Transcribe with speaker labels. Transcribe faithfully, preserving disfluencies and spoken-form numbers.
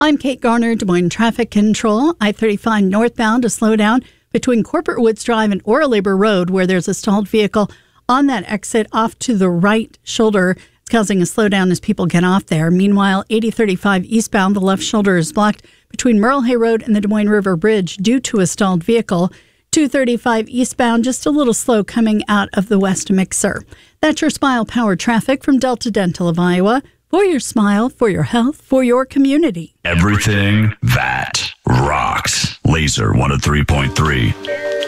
Speaker 1: I'm Kate Garner, Des Moines Traffic Control. I thirty-five northbound, a slowdown between Corporate Woods Drive and Ora Labor Road, where there's a stalled vehicle on that exit off to the right shoulder. It's causing a slowdown as people get off there. Meanwhile, eighty thirty-five eastbound, the left shoulder is blocked between Merle Hay Road and the Des Moines River Bridge due to a stalled vehicle. two thirty-five eastbound, just a little slow coming out of the West Mixer. That's your Smile Power traffic from Delta Dental of Iowa. For your smile, for your health, for your community.
Speaker 2: Everything that rocks. Laser one oh three point three.